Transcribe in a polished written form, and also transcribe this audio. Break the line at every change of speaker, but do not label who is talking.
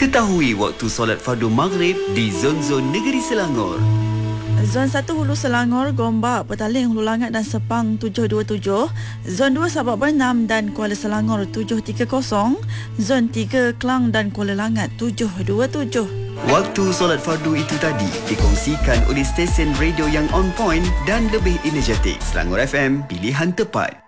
Ketahui waktu solat fardu maghrib di zon-zon negeri Selangor.
Zon 1 Hulu Selangor, Gombak, Petaling, Hulu Langat dan Sepang 727. Zon 2 Sabak Bernam dan Kuala Selangor 730. Zon 3 Klang dan Kuala Langat 727.
Waktu solat fardu itu tadi dikongsikan oleh stesen radio yang on point dan lebih energetik. Selangor FM, pilihan tepat.